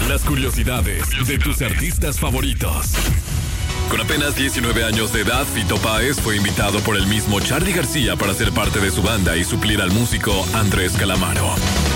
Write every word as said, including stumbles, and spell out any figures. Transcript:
Las curiosidades de tus artistas favoritos. Con apenas diecinueve años de edad, Fito Páez fue invitado por el mismo Charly García para ser parte de su banda y suplir al músico Andrés Calamaro.